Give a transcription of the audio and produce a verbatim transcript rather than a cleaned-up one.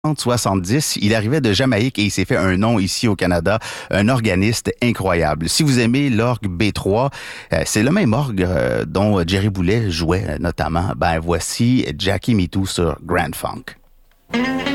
soixante-dix, il arrivait de Jamaïque et il s'est fait un nom ici au Canada, un organiste incroyable. Si vous aimez l'orgue B trois, euh, c'est le même orgue euh, dont Jerry Boulet jouait euh, notamment. Ben voici Jackie Me Too sur Grand Funk.